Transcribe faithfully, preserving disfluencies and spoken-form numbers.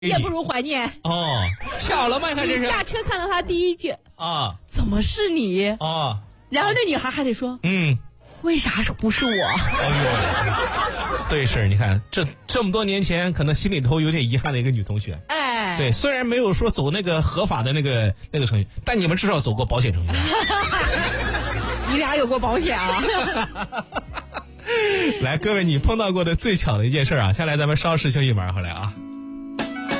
也不如怀念。 哦，巧了吗？你看这是。 下车看到他第一句啊， 怎么是你？ 啊， 然后那女孩还得说， 嗯， 为啥说不是我？ 哎呦，对是，你看这这么多年前，可能心里头有点遗憾的一个女同学。 哎， 对，虽然没有说走那个合法的那个那个程序，但你们至少走过保险程序。 你俩有过保险啊？ 来，各位，你碰到过的最巧的一件事啊，下来咱们稍事休息，马上回来啊。